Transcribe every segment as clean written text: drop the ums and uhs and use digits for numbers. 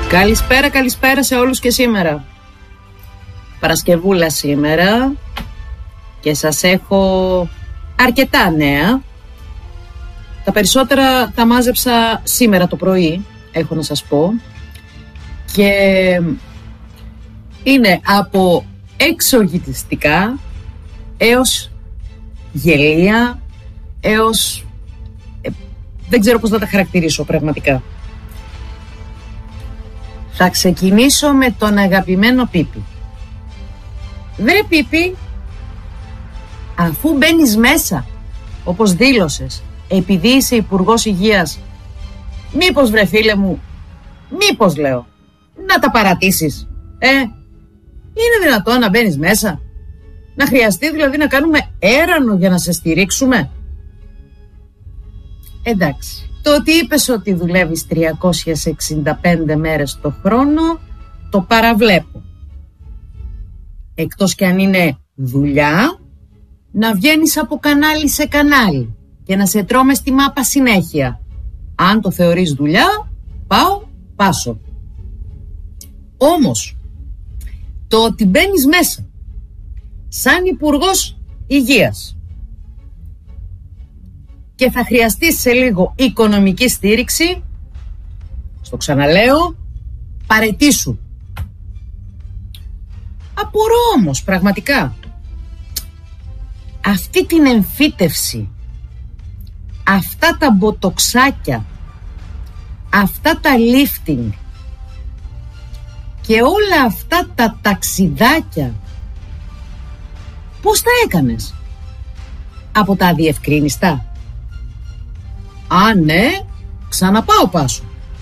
Καλησπέρα σε όλους και σήμερα. Παρασκευούλα σήμερα και σας έχω αρκετά νέα. Τα περισσότερα τα μάζεψα σήμερα το πρωί, έχω να σας πω. Και είναι από εξοργιστικά έως γελία, έως δεν ξέρω πώς να τα χαρακτηρίσω πραγματικά. Θα ξεκινήσω με τον αγαπημένο Πίπη. Βρε Πίπη, αφού μπαίνεις μέσα, όπως δήλωσες, επειδή είσαι υπουργός υγείας, μήπως βρε φίλε μου, μήπως λέω, να τα παρατήσεις, είναι δυνατόν να μπαίνεις μέσα, να χρειαστεί δηλαδή να κάνουμε έρανο για να σε στηρίξουμε? Εντάξει. Το ότι είπες ότι δουλεύεις 365 μέρες το χρόνο, το παραβλέπω. Εκτός κι αν είναι δουλειά, να βγαίνεις από κανάλι σε κανάλι και να σε τρώμε στη μάπα συνέχεια. Αν το θεωρείς δουλειά, πάσω. Όμως, το ότι μπαίνεις μέσα σαν υπουργός υγείας και θα χρειαστείς σε λίγο οικονομική στήριξη, στο ξαναλέω, παραιτήσου. Απορώ όμως πραγματικά αυτή την εμφύτευση, αυτά τα μποτοξάκια, αυτά τα lifting και όλα αυτά τα ταξιδάκια, πώς τα έκανες? Από τα αδιευκρίνιστα? Αν ναι, ξαναπάω πάσο.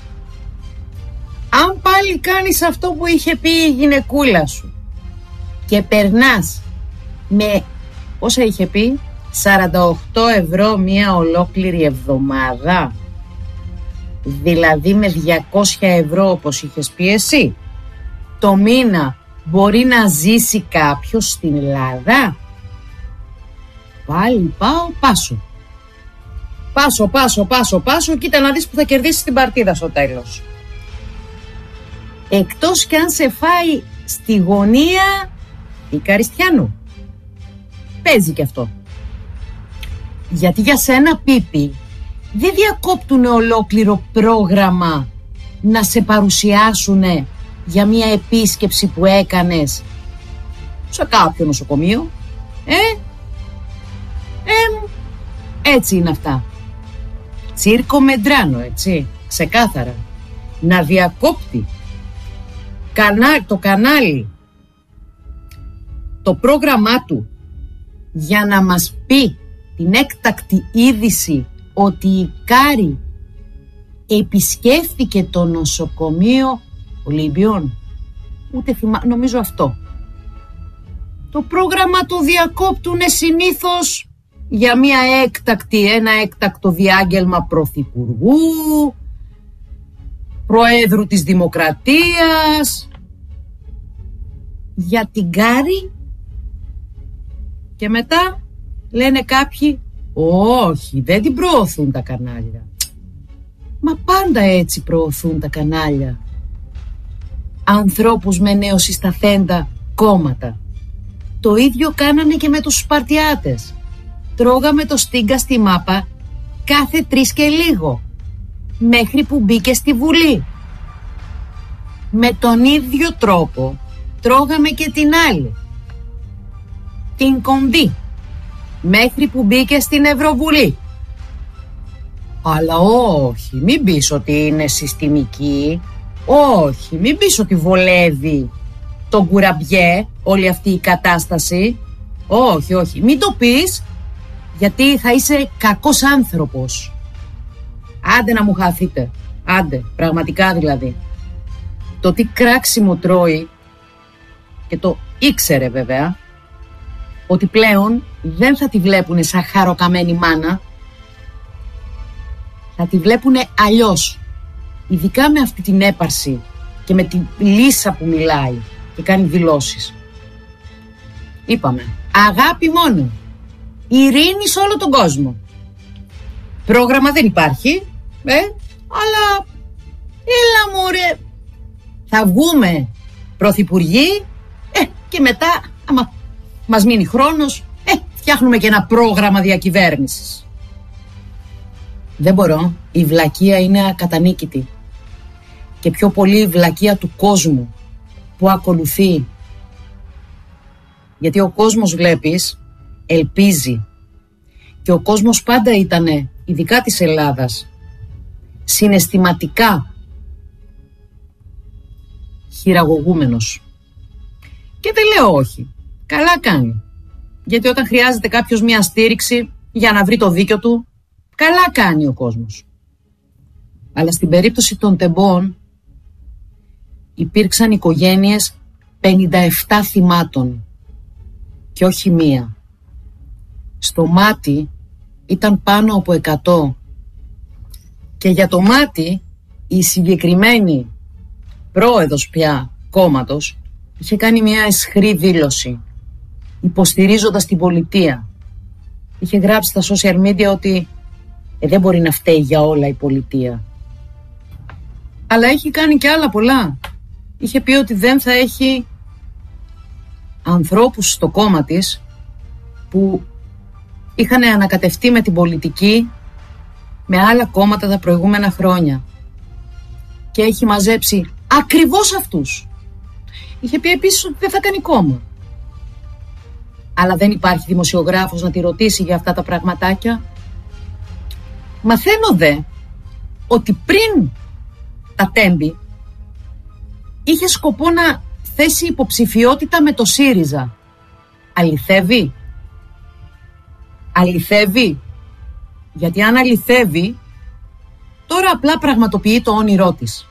Αν πάλι κάνεις αυτό που είχε πει η γυναικούλα σου και περνάς με, όσα είχε πει, 48 ευρώ μία ολόκληρη εβδομάδα, δηλαδή με 200 ευρώ όπως είχες πει εσύ, το μήνα μπορεί να ζήσει κάποιος στην Ελλάδα? Πάλι πάω πάσο. Πάσο, κοίτα να δεις που θα κερδίσεις την παρτίδα στο τέλος. Εκτός κι αν σε φάει στη γωνία η Καριστιανού. Παίζει κι αυτό. Γιατί για σένα Πίπη δεν διακόπτουν ολόκληρο πρόγραμμα να σε παρουσιάσουνε για μια επίσκεψη που έκανες σε κάποιο νοσοκομείο. Έτσι είναι αυτά. Τσίρκο Μεντράνο, έτσι, ξεκάθαρα. Να διακόπτει το κανάλι το πρόγραμμά του για να μας πει την έκτακτη είδηση ότι η Κάρη επισκέφθηκε το νοσοκομείο Ολύμπιον. Ούτε νομίζω αυτό. Το πρόγραμμα το διακόπτουνε συνήθως για ένα έκτακτο διάγγελμα πρωθυπουργού, προέδρου της Δημοκρατίας, για την Κάρη. Και μετά λένε κάποιοι, όχι, δεν την προωθούν τα κανάλια. Μα πάντα έτσι προωθούν τα κανάλια ανθρώπους με νεοσυσταθέντα κόμματα. Το ίδιο κάνανε και με τους Σπαρτιάτες. Τρώγαμε το στίγκα στη μάπα κάθε 3 και λίγο, μέχρι που μπήκε στη Βουλή. Με τον ίδιο τρόπο τρώγαμε και την άλλη, την Κονδύ, μέχρι που μπήκε στην Ευρωβουλή. Αλλά όχι, μην πεις ότι είναι συστημική. Όχι, μην πεις ότι βολεύει τον κουραμπιέ όλη αυτή η κατάσταση. Όχι, μην το πεις, γιατί θα είσαι κακός άνθρωπος. Άντε να μου χαθείτε. Άντε, πραγματικά δηλαδή. Το τι κράξιμο τρώει, και το ήξερε βέβαια, ότι πλέον δεν θα τη βλέπουνε σαν χαροκαμένη μάνα, θα τη βλέπουνε αλλιώς. Ειδικά με αυτή την έπαρση και με την λύσα που μιλάει και κάνει δηλώσεις. Είπαμε, αγάπη μόνο, ειρήνη σε όλο τον κόσμο. Πρόγραμμα δεν υπάρχει, αλλά έλα μωρέ, θα βγούμε πρωθυπουργοί και μετά, άμα μας μείνει χρόνος, φτιάχνουμε και ένα πρόγραμμα διακυβέρνησης. Δεν μπορώ. Η βλακεία είναι ακατανίκητη. Και πιο πολύ η βλακεία του κόσμου που ακολουθεί. Γιατί ο κόσμος, βλέπεις, ελπίζει. Και ο κόσμος πάντα ήτανε, ειδικά της Ελλάδας, συναισθηματικά χειραγωγούμενος. Και δεν λέω όχι. Καλά κάνει. Γιατί όταν χρειάζεται κάποιος μια στήριξη για να βρει το δίκιο του, καλά κάνει ο κόσμος. Αλλά στην περίπτωση των τεμπών υπήρξαν οικογένειες 57 θυμάτων και όχι μία. Στο μάτι ήταν πάνω από 100 και για το μάτι η συγκεκριμένη πρόεδρος πια κόμματος είχε κάνει μια αισχρή δήλωση υποστηρίζοντας την πολιτεία. Είχε γράψει στα social media ότι δεν μπορεί να φταίει για όλα η πολιτεία. Αλλά έχει κάνει και άλλα πολλά. Είχε πει ότι δεν θα έχει ανθρώπους στο κόμμα της που είχαν ανακατευτεί με την πολιτική με άλλα κόμματα τα προηγούμενα χρόνια. Και έχει μαζέψει ακριβώς αυτούς. Είχε πει επίσης ότι δεν θα κάνει κόμμα. Αλλά δεν υπάρχει δημοσιογράφος να τη ρωτήσει για αυτά τα πραγματάκια. Μαθαίνω δε ότι πριν τα τέμπη είχε σκοπό να θέσει υποψηφιότητα με το ΣΥΡΙΖΑ. Αληθεύει? Αληθεύει? Γιατί αν αληθεύει, τώρα απλά πραγματοποιεί το όνειρό της.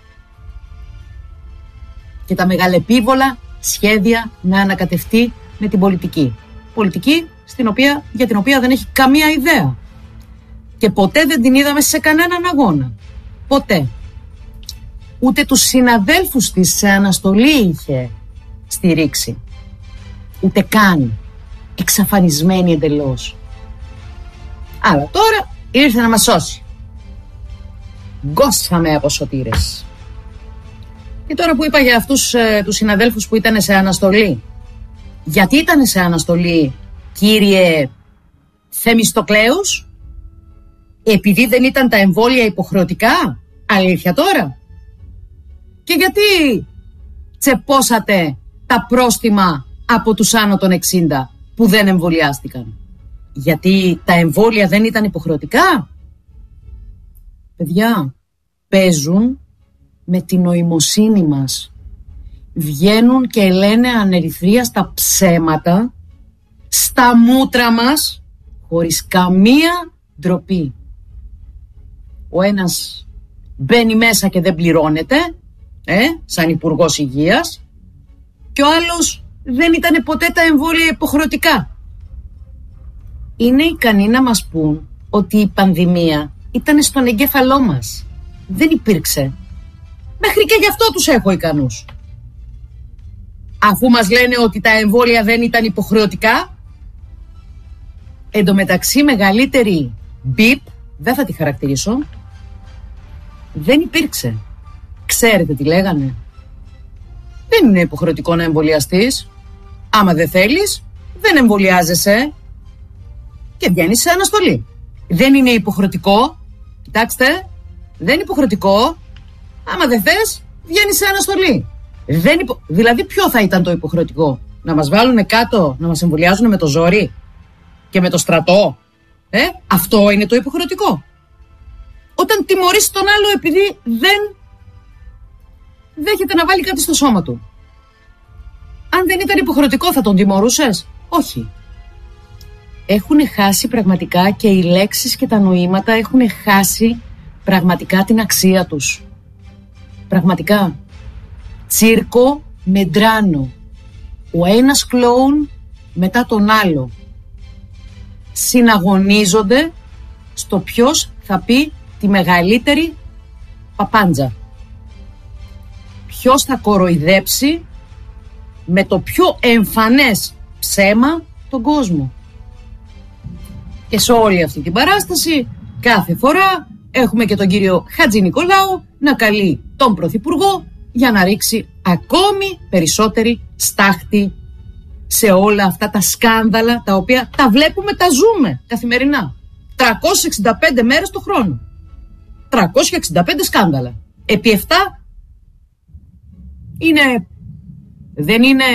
Και τα μεγαλεπίβολα σχέδια να ανακατευτεί με την πολιτική. Πολιτική για την οποία δεν έχει καμία ιδέα. Και ποτέ δεν την είδαμε σε κανέναν αγώνα. Ποτέ. Ούτε τους συναδέλφους της σε αναστολή είχε στηρίξει. Ούτε καν. Εξαφανισμένη εντελώς. Αλλά τώρα ήρθε να μας σώσει. Γκώσαμε από σωτήρες. Και τώρα που είπα για αυτούς τους συναδέλφους που ήταν σε αναστολή. Γιατί ήταν σε αναστολή, κύριε Θεμιστοκλέους? Επειδή δεν ήταν τα εμβόλια υποχρεωτικά? Αλήθεια τώρα? Και γιατί τσεπώσατε τα πρόστιμα από τους άνω των 60 που δεν εμβολιάστηκαν? Γιατί τα εμβόλια δεν ήταν υποχρεωτικά? Παιδιά, παίζουν με την νοημοσύνη μας. Βγαίνουν και λένε ανερυθρίαστα ψέματα στα μούτρα μας χωρίς καμία ντροπή. Ο ένας μπαίνει μέσα και δεν πληρώνεται, σαν υπουργός υγείας, και ο άλλος δεν ήταν ποτέ τα εμβόλια υποχρεωτικά. Είναι ικανοί να μας πούν ότι η πανδημία ήταν στον εγκέφαλό μας. Δεν υπήρξε. Μέχρι και γι' αυτό τους έχω ικανούς. Αφού μας λένε ότι τα εμβόλια δεν ήταν υποχρεωτικά. Εν τω μεταξύ μεγαλύτερη μπιπ, δεν θα τη χαρακτηρίσω, δεν υπήρξε. Ξέρετε τι λέγανε? Δεν είναι υποχρεωτικό να εμβολιαστείς. Άμα δεν θέλεις, δεν εμβολιάζεσαι και βγαίνεις σε αναστολή. Δεν είναι υποχρεωτικό. Κοιτάξτε, δεν είναι υποχρεωτικό. Άμα δεν θες, βγαίνεις σε αναστολή. Δηλαδή ποιο θα ήταν το υποχρεωτικό? Να μας βάλουν κάτω, να μας εμβολιάζουν με το ζόρι και με το στρατό? Αυτό είναι το υποχρεωτικό? Όταν τιμωρείς τον άλλο επειδή δεν δέχεται να βάλει κάτι στο σώμα του. Αν δεν ήταν υποχρεωτικό θα τον τιμωρούσες? Όχι. Έχουν χάσει πραγματικά, και οι λέξεις και τα νοήματα έχουν χάσει πραγματικά την αξία τους. Πραγματικά. Τσίρκο με ντράνο. Ο ένας κλόουν μετά τον άλλο. Συναγωνίζονται στο ποιος θα πει τη μεγαλύτερη παπάντζα. Ποιος θα κοροϊδέψει με το πιο εμφανές ψέμα τον κόσμο. Και σε όλη αυτή την παράσταση κάθε φορά έχουμε και τον κύριο Χατζηνικολάου να καλεί τον Πρωθυπουργό για να ρίξει ακόμη περισσότερη στάχτη σε όλα αυτά τα σκάνδαλα τα οποία τα βλέπουμε, τα ζούμε καθημερινά. 365 μέρες το χρόνο. 365 σκάνδαλα. Επί 7 δεν είναι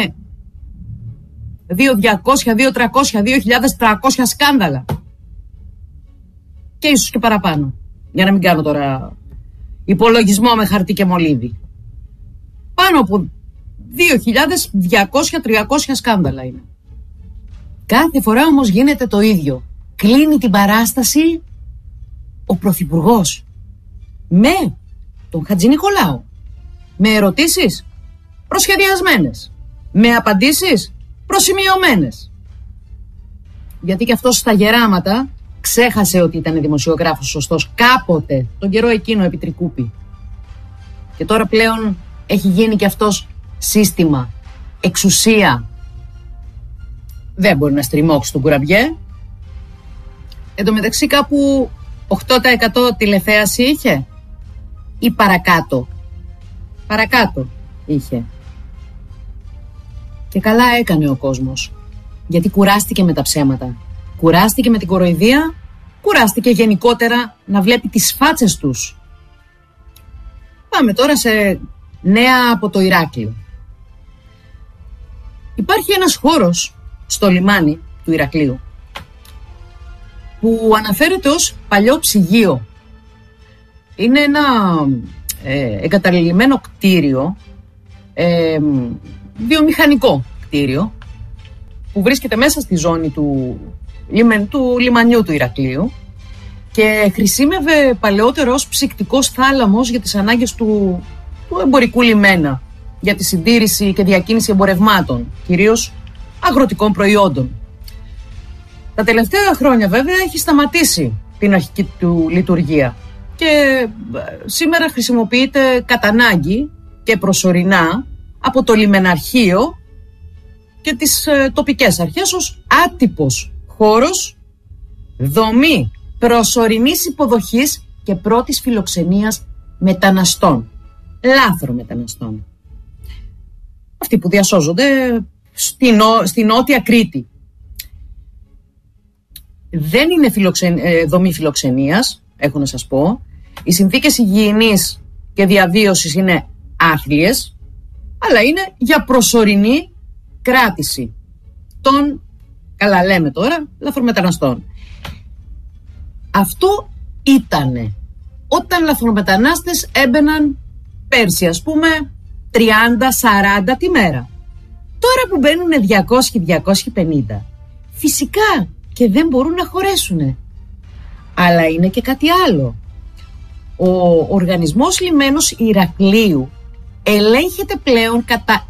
2.200, 2.300, 2.300 σκάνδαλα. Και ίσως και παραπάνω. Για να μην κάνω τώρα υπολογισμό με χαρτί και μολύβι. Πάνω από 2.200-300 σκάνδαλα είναι. Κάθε φορά όμως γίνεται το ίδιο. Κλείνει την παράσταση ο Πρωθυπουργός με τον Χατζηνικολάου, με ερωτήσεις προσχεδιασμένες, με απαντήσεις προσημειωμένες. Γιατί και αυτός στα γεράματα ξέχασε ότι ήταν δημοσιογράφος σωστός κάποτε, τον καιρό εκείνο επί Τρικούπη. Και τώρα πλέον έχει γίνει και αυτός σύστημα, εξουσία. Δεν μπορεί να στριμώξει τον κουραμπιέ. Εν τω μεταξύ κάπου 8% τηλεθέαση είχε ή παρακάτω. Παρακάτω είχε. Και καλά έκανε ο κόσμος. Γιατί κουράστηκε με τα ψέματα. Κουράστηκε με την κοροϊδία. Κουράστηκε γενικότερα να βλέπει τις φάτσες τους. Πάμε τώρα σε νέα από το Ηράκλειο. Υπάρχει ένας χώρος στο λιμάνι του Ηρακλείου που αναφέρεται ως παλιό ψυγείο. Είναι ένα εγκαταλειμμένο κτίριο, βιομηχανικό κτίριο, που βρίσκεται μέσα στη ζώνη του λιμανιού του Ηρακλείου και χρησίμευε παλαιότερο ως ψυκτικός θάλαμος για τις ανάγκες του εμπορικού λιμένα, για τη συντήρηση και διακίνηση εμπορευμάτων, κυρίως αγροτικών προϊόντων. Τα τελευταία χρόνια βέβαια έχει σταματήσει την αρχική του λειτουργία και σήμερα χρησιμοποιείται κατά ανάγκη και προσωρινά από το λιμεναρχείο και τις τοπικές αρχές ως άτυπος χώρος, δομή προσωρινής υποδοχής και πρώτης φιλοξενίας μεταναστών, λάθρομεταναστών. Αυτοί που διασώζονται στη Νότια Κρήτη. Δεν είναι δομή φιλοξενίας, έχω να σας πω. Οι συνθήκες υγιεινής και διαβίωσης είναι άθλιες, αλλά είναι για προσωρινή κράτηση των, καλά λέμε τώρα, λαθρομεταναστών. Αυτό ήτανε όταν λαθρομετανάστες έμπαιναν πέρσι, ας πούμε, 30-40 τη μέρα. Τώρα που μπαίνουν 200-250, φυσικά και δεν μπορούν να χωρέσουνε. Αλλά είναι και κάτι άλλο. Ο Οργανισμός Λιμένος Ηρακλείου ελέγχεται πλέον κατά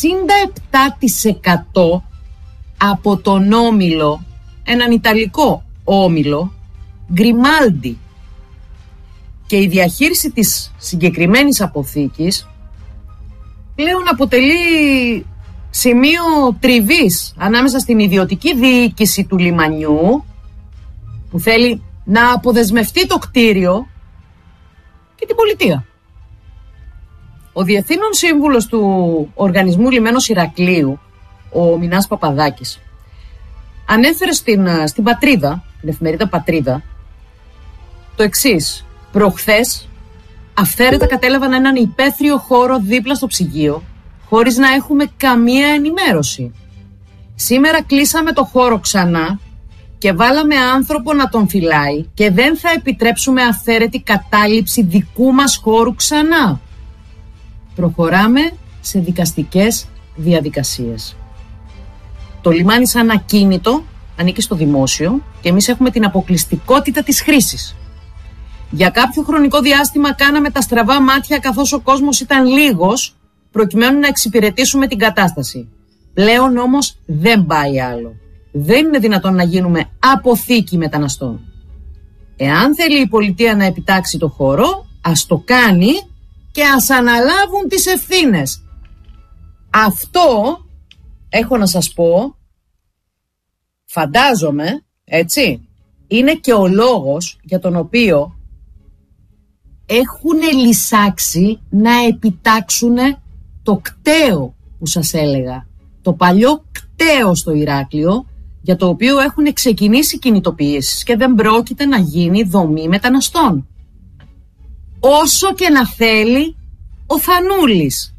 67% από τον όμιλο, έναν Ιταλικό όμιλο, Γκριμάλντι. Και η διαχείριση της συγκεκριμένης αποθήκης πλέον αποτελεί σημείο τριβής ανάμεσα στην ιδιωτική διοίκηση του λιμανιού, που θέλει να αποδεσμευτεί το κτίριο, και την πολιτεία. Ο Διευθύνων Σύμβουλος του Οργανισμού Λιμένος Ηρακλείου, ο Μινάς Παπαδάκης, ανέφερε στην Πατρίδα, την εφημερίδα Πατρίδα, το εξής. Προχθές αυθαίρετα κατέλαβαν έναν υπαίθριο χώρο δίπλα στο ψυγείο, χωρίς να έχουμε καμία ενημέρωση. Σήμερα κλείσαμε το χώρο ξανά και βάλαμε άνθρωπο να τον φυλάει και δεν θα επιτρέψουμε αυθαίρετη κατάληψη δικού μας χώρου ξανά. Προχωράμε σε δικαστικές διαδικασίες. Το λιμάνι σαν ακίνητο ανήκει στο δημόσιο και εμείς έχουμε την αποκλειστικότητα της χρήσης. Για κάποιο χρονικό διάστημα κάναμε τα στραβά μάτια καθώς ο κόσμος ήταν λίγος, προκειμένου να εξυπηρετήσουμε την κατάσταση. Πλέον όμως δεν πάει άλλο. Δεν είναι δυνατόν να γίνουμε αποθήκη μεταναστών. Εάν θέλει η πολιτεία να επιτάξει το χώρο, ας το κάνει και ας αναλάβουν τις ευθύνες. Αυτό, έχω να σας πω, φαντάζομαι, έτσι, είναι και ο λόγος για τον οποίο έχουν λυσάξει να επιτάξουν το κταίο που σας έλεγα, το παλιό κταίο στο Ηράκλειο, για το οποίο έχουν ξεκινήσει κινητοποιήσεις και δεν πρόκειται να γίνει δομή μεταναστών. Όσο και να θέλει ο Θανούλης.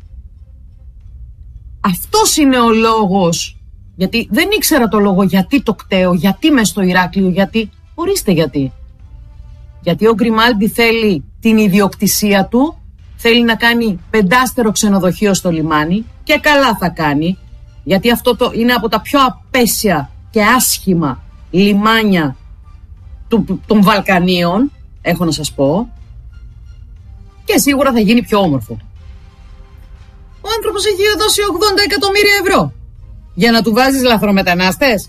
Αυτός είναι ο λόγος, γιατί δεν ήξερα το λόγο γιατί το κταίο, γιατί μες στο Ηράκλειο, γιατί, ορίστε γιατί. Γιατί ο Γκριμάλντι θέλει την ιδιοκτησία του, θέλει να κάνει 5 ξενοδοχείο στο λιμάνι και καλά θα κάνει, γιατί αυτό είναι από τα πιο απέσια και άσχημα λιμάνια των Βαλκανίων, έχω να σας πω, και σίγουρα θα γίνει πιο όμορφο. Ο άνθρωπος έχει δώσει 80 εκατομμύρια ευρώ για να του βάζεις λαθρομετανάστες.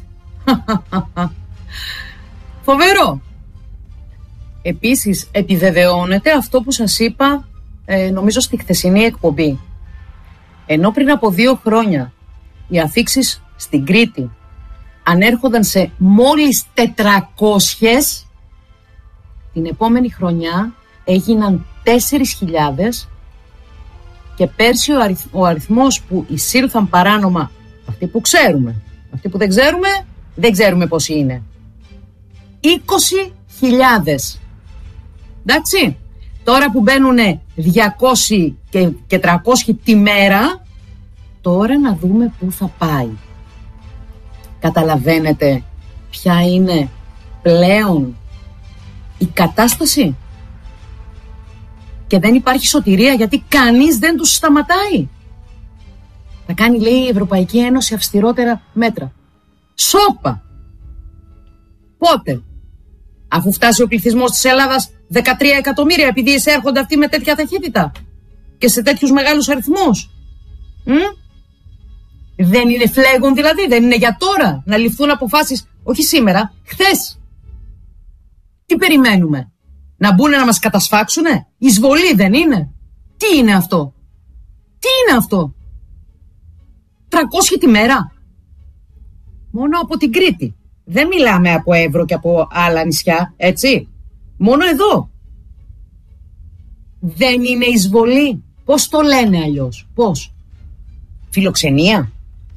Φοβερό. Επίσης επιβεβαιώνεται αυτό που σας είπα, νομίζω στη χθεσινή εκπομπή. Ενώ πριν από 2 χρόνια οι αφίξεις στην Κρήτη ανέρχονταν σε μόλις 400, την επόμενη χρονιά έγιναν 4.000 και πέρσι ο αριθμός που εισήλθαν παράνομα, αυτοί που ξέρουμε, αυτοί που δεν ξέρουμε πόσοι είναι, 20.000. Εντάξει, τώρα που μπαίνουν 200 και 300 τη μέρα, τώρα να δούμε πού θα πάει. Καταλαβαίνετε ποια είναι πλέον η κατάσταση? Και δεν υπάρχει σωτηρία, γιατί κανείς δεν τους σταματάει. Θα κάνει, λέει, η Ευρωπαϊκή Ένωση αυστηρότερα μέτρα. Σόπα! Πότε? Αφού φτάσει ο πληθυσμός της Ελλάδας 13 εκατομμύρια, επειδή εισέρχονται αυτοί με τέτοια ταχύτητα και σε τέτοιους μεγάλους αριθμούς. Δεν είναι φλέγον δηλαδή? Δεν είναι για τώρα να ληφθούν αποφάσεις? Όχι σήμερα, χθες. Τι περιμένουμε? Να μπουνε να μας κατασφάξουνε? Εισβολή δεν είναι? Τι είναι αυτό? Τι είναι αυτό? 300 τη μέρα? Μόνο από την Κρήτη. Δεν μιλάμε από Εύρο και από άλλα νησιά, έτσι. Μόνο εδώ. Δεν είναι εισβολή? Πώς το λένε αλλιώς? Πώς? Φιλοξενία?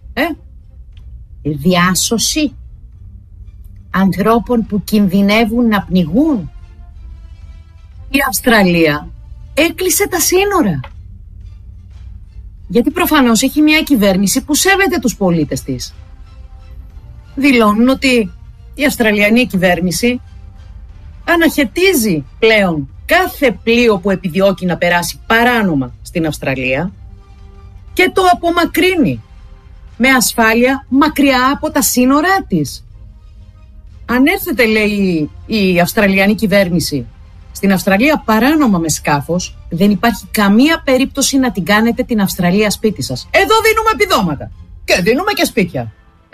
Διάσωση ανθρώπων που κινδυνεύουν να πνιγούν. Η Αυστραλία έκλεισε τα σύνορα. Γιατί προφανώς έχει μια κυβέρνηση που σέβεται τους πολίτες της. Δηλώνουν ότι η Αυστραλιανή κυβέρνηση αναχαιτίζει πλέον κάθε πλοίο που επιδιώκει να περάσει παράνομα στην Αυστραλία και το απομακρύνει με ασφάλεια μακριά από τα σύνορά της. Αν έρθετε, λέει η Αυστραλιανή κυβέρνηση, στην Αυστραλία παράνομα με σκάφος, δεν υπάρχει καμία περίπτωση να την κάνετε την Αυστραλία σπίτι σας. Εδώ δίνουμε επιδόματα και δίνουμε και σπίτια.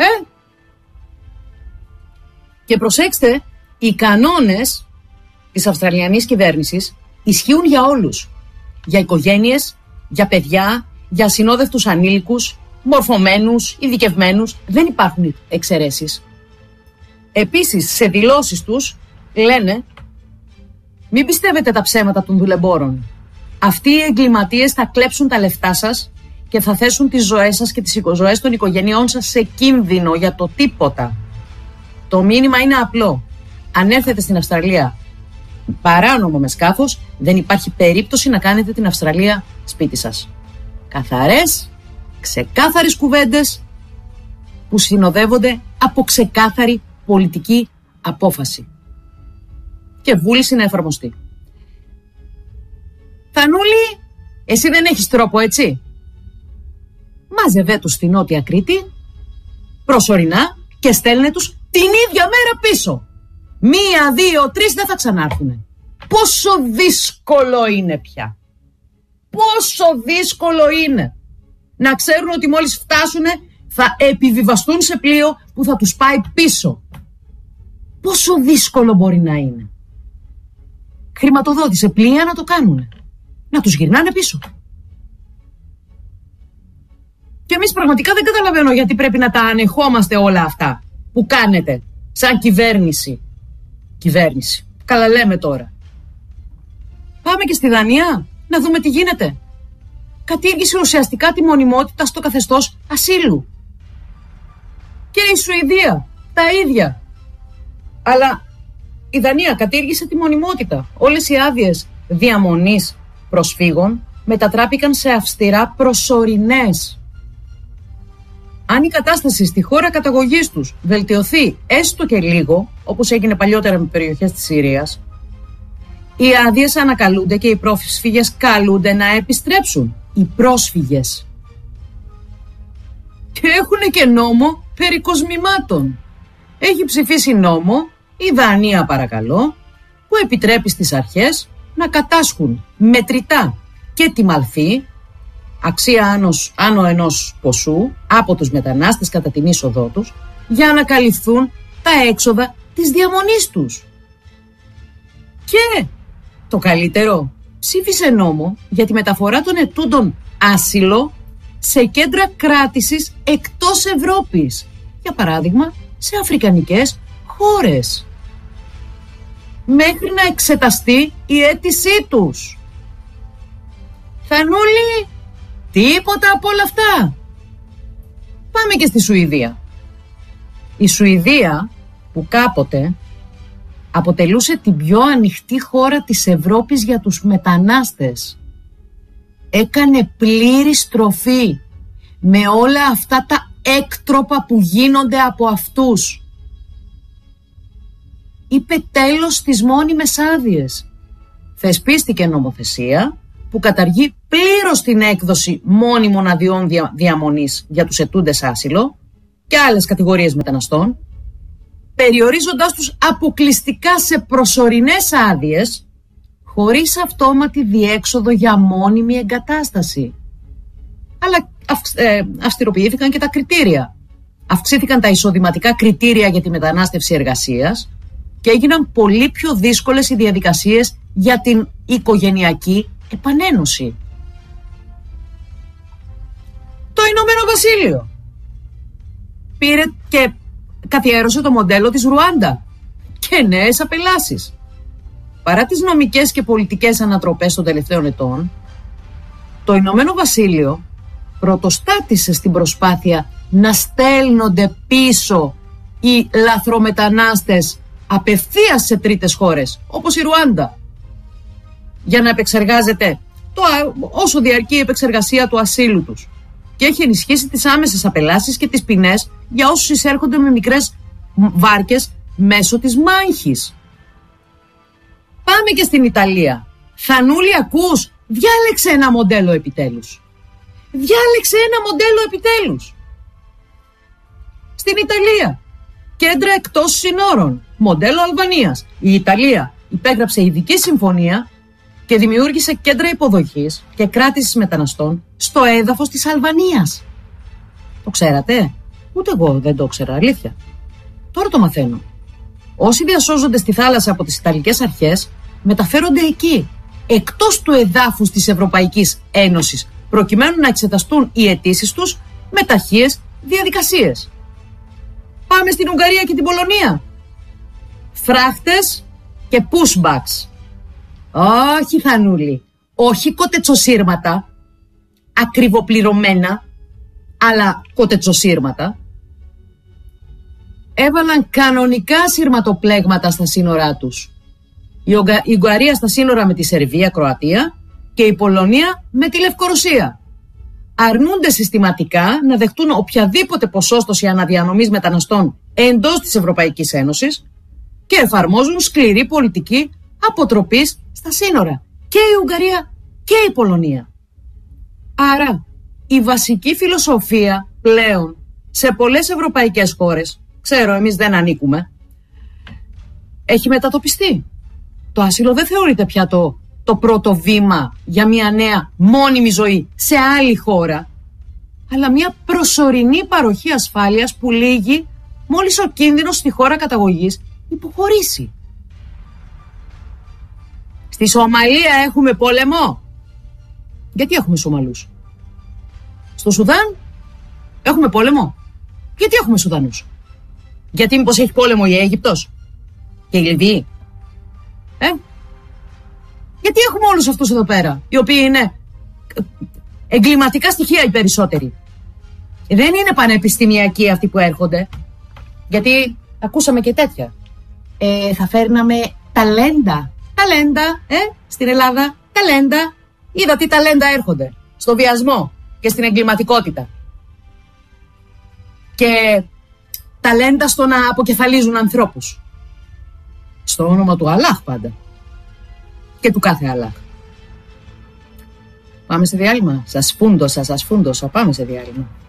Και προσέξτε, οι κανόνες της Αυστραλιανής κυβέρνησης ισχύουν για όλους. Για οικογένειες, για παιδιά, για ασυνόδευτους ανήλικους, μορφωμένους, ειδικευμένους. Δεν υπάρχουν εξαιρέσεις. Επίσης, σε δηλώσεις τους λένε: μην πιστεύετε τα ψέματα των δουλεμπόρων. Αυτοί οι εγκληματίες θα κλέψουν τα λεφτά σας και θα θέσουν τις ζωές σας και τις ζωές των οικογενειών σας σε κίνδυνο για το τίποτα. Το μήνυμα είναι απλό. Αν έρθετε στην Αυστραλία παράνομο με σκάφος, δεν υπάρχει περίπτωση να κάνετε την Αυστραλία σπίτι σας. Καθαρές, ξεκάθαρες κουβέντες που συνοδεύονται από ξεκάθαρη πολιτική απόφαση και βούληση να εφαρμοστεί. Θανούλη, εσύ δεν έχεις τρόπο, έτσι? Μάζευέ τους στη Νότια Κρήτη προσωρινά και στέλνε τους την ίδια μέρα πίσω. 1, 2, 3 δεν θα ξανάρθουνε. Πόσο δύσκολο είναι πια. Πόσο δύσκολο είναι να ξέρουν ότι μόλις φτάσουνε θα επιβιβαστούν σε πλοίο που θα τους πάει πίσω. Πόσο δύσκολο μπορεί να είναι. Χρηματοδότησε πλοία να το κάνουνε. Να τους γυρνάνε πίσω. Και εμείς πραγματικά δεν καταλαβαίνω γιατί πρέπει να τα ανεχόμαστε όλα αυτά που κάνετε σαν κυβέρνηση. Κυβέρνηση. Καλά λέμε τώρα. Πάμε και στη Δανία να δούμε τι γίνεται. κατήργησε ουσιαστικά τη μονιμότητα στο καθεστώς ασύλου. Και η Σουηδία τα ίδια. Αλλά η Δανία κατήργησε τη μονιμότητα. Όλες οι άδειες διαμονής προσφύγων μετατράπηκαν σε αυστηρά προσωρινές. Αν η κατάσταση στη χώρα καταγωγής τους βελτιωθεί έστω και λίγο, όπως έγινε παλιότερα με περιοχές της Συρίας, οι άδειες ανακαλούνται και οι πρόσφυγες καλούνται να επιστρέψουν. Οι πρόσφυγες. Και έχουν και νόμο περί κοσμημάτων. Έχει ψηφίσει νόμο η Δανία, παρακαλώ, που επιτρέπει στις αρχές να κατάσχουν μετρητά και τιμαλφή, αξία άνω ενός ποσού, από τους μετανάστες κατά την είσοδό τους, για να καλυφθούν τα έξοδα της διαμονής τους. Και το καλύτερο, ψήφισε νόμο για τη μεταφορά των ετούντων άσυλο σε κέντρα κράτησης εκτός Ευρώπης. Για παράδειγμα, σε αφρικανικές χώρες. Μέχρι να εξεταστεί η αίτησή τους. Θανούλη, τίποτα από όλα αυτά. Πάμε και στη Σουηδία. Η Σουηδία, που κάποτε αποτελούσε την πιο ανοιχτή χώρα της Ευρώπης για τους μετανάστες, έκανε πλήρη στροφή με όλα αυτά τα έκτροπα που γίνονται από αυτούς. Είπε τέλος στις μόνιμες άδειες. Θεσπίστηκε νομοθεσία που καταργεί πλήρως την έκδοση μόνιμων αδειών διαμονής για τους ετούντες άσυλο και άλλες κατηγορίες μεταναστών, περιορίζοντάς τους αποκλειστικά σε προσωρινές άδειες, χωρίς αυτόματη διέξοδο για μόνιμη εγκατάσταση. Αλλά αυστηροποιήθηκαν και τα κριτήρια. Αυξήθηκαν τα εισοδηματικά κριτήρια για τη μετανάστευση εργασίας και έγιναν πολύ πιο δύσκολες οι διαδικασίες για την οικογενειακή επανένωση. Το Ηνωμένο Βασίλειο πήρε και καθιέρωσε το μοντέλο της Ρουάντα και νέες απελάσεις. Παρά τις νομικές και πολιτικές ανατροπές των τελευταίων ετών, το Ηνωμένο Βασίλειο πρωτοστάτησε στην προσπάθεια να στέλνονται πίσω οι λαθρομετανάστες απευθείας σε τρίτες χώρες, όπως η Ρουάντα, για να επεξεργάζεται όσο διαρκεί η επεξεργασία του ασύλου τους. Και έχει ενισχύσει τις άμεσες απελάσεις και τις ποινές για όσους εισέρχονται με μικρές βάρκες μέσω της μάχης. Πάμε και στην Ιταλία. Θανούλη, ακούς? Διάλεξε ένα μοντέλο επιτέλους. Διάλεξε ένα μοντέλο επιτέλους. Στην Ιταλία, κέντρα εκτός συνόρων, μοντέλο Αλβανίας. Η Ιταλία υπέγραψε ειδική συμφωνία και δημιούργησε κέντρα υποδοχής και κράτησης μεταναστών στο έδαφος της Αλβανίας. Το ξέρατε? Ούτε εγώ δεν το ξέρα, αλήθεια. Τώρα το μαθαίνω. Όσοι διασώζονται στη θάλασσα από τις Ιταλικές αρχές μεταφέρονται εκεί, εκτός του εδάφους της Ευρωπαϊκής Ένωσης, προκειμένου να εξεταστούν οι αιτήσεις τους με ταχείες διαδικασίες. Πάμε στην Ουγγαρία και την Πολωνία. Φράχτες και pushbacks. Όχι, Θανούλη, όχι κοτετσοσύρματα, ακριβοπληρωμένα, αλλά κοτετσοσύρματα. Έβαλαν κανονικά σύρματοπλέγματα στα σύνορά τους. Η Ουγγαρία στα σύνορα με τη Σερβία, Κροατία, και η Πολωνία με τη Λευκορωσία. Αρνούνται συστηματικά να δεχτούν οποιαδήποτε ποσόστοση αναδιανομής μεταναστών εντός της Ευρωπαϊκής Ένωσης και εφαρμόζουν σκληρή πολιτική αποτροπής στα σύνορα. Και η Ουγγαρία και η Πολωνία. Άρα η βασική φιλοσοφία πλέον σε πολλές ευρωπαϊκές χώρες, ξέρω εμείς δεν ανήκουμε, έχει μετατοπιστεί. Το άσυλο δεν θεωρείται πια το πρώτο βήμα για μια νέα μόνιμη ζωή σε άλλη χώρα, αλλά μια προσωρινή παροχή ασφάλειας που λύγει μόλις ο κίνδυνος στη χώρα καταγωγής υποχωρήσει. Στη Σομαλία έχουμε πόλεμο. Γιατί έχουμε Σομαλούς? Στο Σουδάν έχουμε πόλεμο. Γιατί έχουμε Σουδανούς? Γιατί μήπως έχει πόλεμο η Αίγυπτος και η Λιβύη? Γιατί έχουμε όλους αυτούς εδώ πέρα, οι οποίοι είναι Εγκληματικά στοιχεία οι περισσότεροι. Δεν είναι πανεπιστημιακοί αυτοί που έρχονται. Γιατί ακούσαμε και τέτοια. Θα φέρναμε ταλέντα. Ταλέντα, στην Ελλάδα. Ταλέντα. Είδα τι ταλέντα έρχονται. Στο βιασμό και στην εγκληματικότητα. Και ταλέντα στο να αποκεφαλίζουν ανθρώπους. Στο όνομα του Αλλάχ πάντα. Και του κάθε Αλλάχ. Πάμε σε διάλειμμα. Σας φούντωσα. Πάμε σε διάλειμμα.